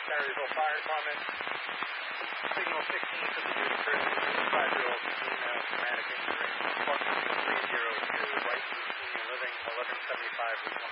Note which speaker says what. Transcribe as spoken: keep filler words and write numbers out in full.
Speaker 1: Marysville Fire Department. Signal sixteen to the duty crew. five-year-old female traumatic injury. Plus three zero two. Right to senior living. eleven seventy-five.